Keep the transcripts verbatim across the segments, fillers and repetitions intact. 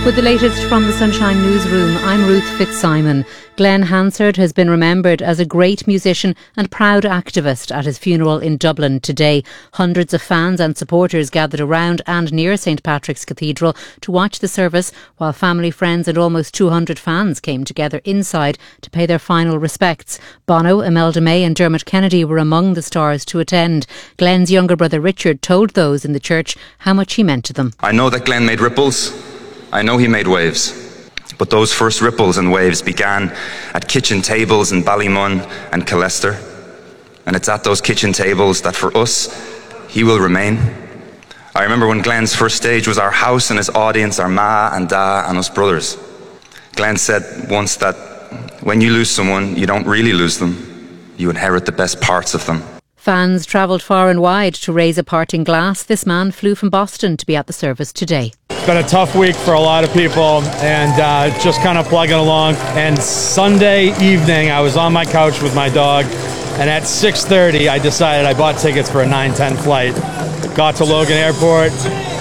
With the latest from the Sunshine Newsroom, I'm Ruth Fitzsimon. Glenn Hansard has been remembered as a great musician and proud activist at his funeral in Dublin today. Hundreds of fans and supporters gathered around and near St Patrick's Cathedral to watch the service, while family, friends and almost two hundred fans came together inside to pay their final respects. Bono, Imelda May and Dermot Kennedy were among the stars to attend. Glenn's younger brother Richard told those in the church how much he meant to them. I know that Glenn made ripples. I know he made waves, but those first ripples and waves began at kitchen tables in Ballymun and Killester, and it's at those kitchen tables that for us, he will remain. I remember when Glenn's first stage was our house and his audience, our ma and da and us brothers. Glenn said once that when you lose someone, you don't really lose them, you inherit the best parts of them. Fans travelled far and wide to raise a parting glass. This man flew from Boston to be at the service today. It's been a tough week for a lot of people, and uh, just kind of plugging along. And Sunday evening, I was on my couch with my dog, and at six thirty, I decided I bought tickets for a nine ten flight. Got to Logan Airport,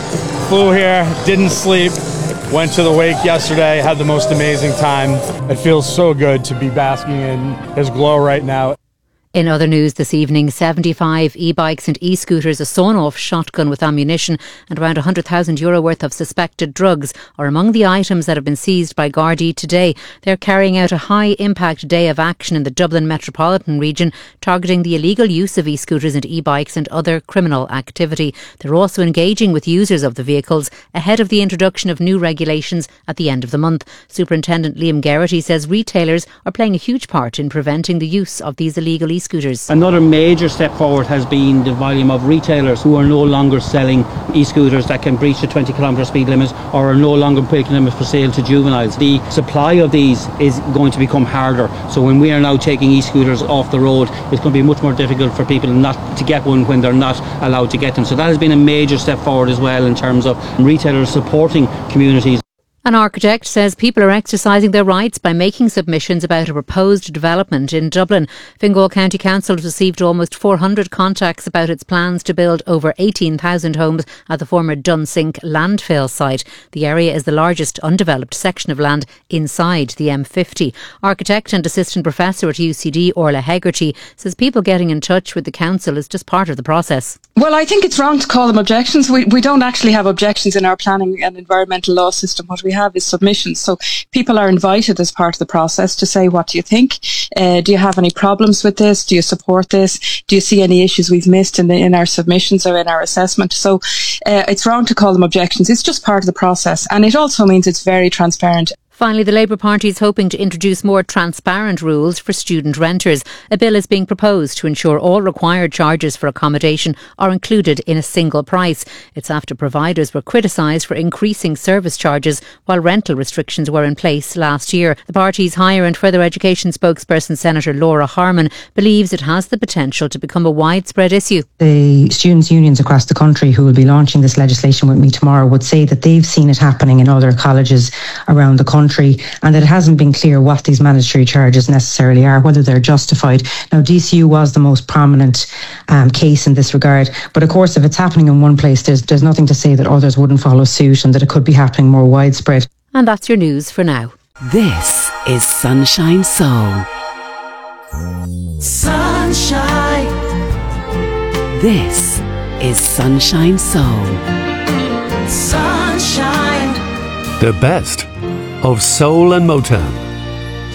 flew here, didn't sleep, went to the wake yesterday, had the most amazing time. It feels so good to be basking in his glow right now. In other news this evening, seventy-five e-bikes and e-scooters, a sawn-off shotgun with ammunition and around one hundred thousand euro worth of suspected drugs are among the items that have been seized by Gardaí today. They're carrying out a high-impact day of action in the Dublin metropolitan region, targeting the illegal use of e-scooters and e-bikes and other criminal activity. They're also engaging with users of the vehicles ahead of the introduction of new regulations at the end of the month. Superintendent Liam Geraghty says retailers are playing a huge part in preventing the use of these illegal e-scooters. E-scooters. Another major step forward has been the volume of retailers who are no longer selling e-scooters that can breach the twenty kilometre speed limit or are no longer putting them for sale to juveniles. The supply of these is going to become harder. So when we are now taking e-scooters off the road, it's going to be much more difficult for people not to get one when they're not allowed to get them. So that has been a major step forward as well in terms of retailers supporting communities. An architect says people are exercising their rights by making submissions about a proposed development in Dublin. Fingal County Council has received almost four hundred contacts about its plans to build over eighteen thousand homes at the former Dunsink landfill site. The area is the largest undeveloped section of land inside the M fifty. Architect and assistant professor at U C D, Orla Hegarty, says people getting in touch with the council is just part of the process. Well, I think it's wrong to call them objections. We we don't actually have objections in our planning and environmental law system. What we have is submissions. So people are invited as part of the process to say, what do you think? Uh, do you have any problems with this? Do you support this? Do you see any issues we've missed in the, in our submissions or in our assessment? So uh, it's wrong to call them objections. It's just part of the process. And it also means it's very transparent. Finally, the Labour Party is hoping to introduce more transparent rules for student renters. A bill is being proposed to ensure all required charges for accommodation are included in a single price. It's after providers were criticised for increasing service charges while rental restrictions were in place last year. The party's higher and further education spokesperson, Senator Laura Harman, believes it has the potential to become a widespread issue. The students' unions across the country who will be launching this legislation with me tomorrow would say that they've seen it happening in other colleges around the country, and that it hasn't been clear what these mandatory charges necessarily are, whether they're justified. Now, D C U was the most prominent um, case in this regard, but of course if it's happening in one place, there's, there's nothing to say that others wouldn't follow suit and that it could be happening more widespread. And that's your news for now. This is Sunshine Soul. Sunshine. This is Sunshine Soul. Sunshine. The best of soul and Motown.